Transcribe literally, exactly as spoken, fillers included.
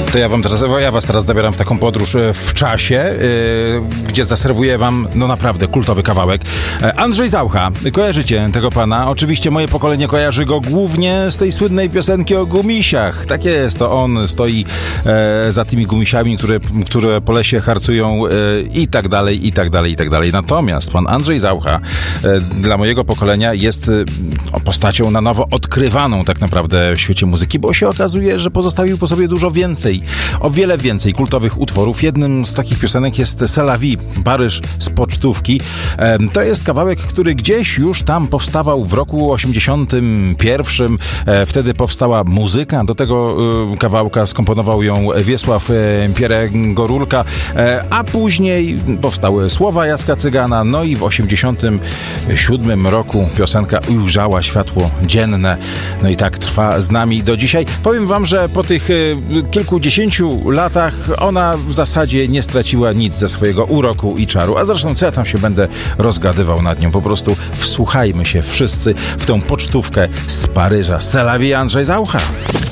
To ja wam teraz, ja was teraz zabieram w taką podróż w czasie, yy, gdzie zaserwuję wam, no naprawdę, kultowy kawałek. Andrzej Zaucha, kojarzycie tego pana? Oczywiście moje pokolenie kojarzy go głównie z tej słynnej piosenki o gumisiach. Tak jest, to on stoi e, za tymi gumisiami, które, które po lesie harcują e, i tak dalej, i tak dalej, i tak dalej. Natomiast pan Andrzej Zaucha e, dla mojego pokolenia jest e, postacią na nowo odkrywaną tak naprawdę w świecie muzyki, bo się okazuje, że pozostawił po sobie dużo więcej, o wiele więcej kultowych utworów. Jednym z takich piosenek jest C'est la vie, Paryż z pocztówki. E, to jest kawałek, który gdzieś już tam powstawał w roku osiemdziesiątym pierwszym. E, wtedy powstała muzyka. Do tego e, kawałka skomponował ją Wiesław e, Pierre-Gorulka, e, a później powstały słowa Jacka Cygana. No i w osiemdziesiątym siódmym roku piosenka ujrzała światło dzienne. No i tak trwa z nami do dzisiaj. Powiem wam, że po tych e, kilkudziesięciu latach ona w zasadzie nie straciła nic ze swojego uroku i czaru. A zresztą co ja tam się będę rozgadywał nad nią? Po prostu wsłuchajmy się wszyscy w tą pocztówkę z Paryża. C'est la vie, Andrzej Zaucha.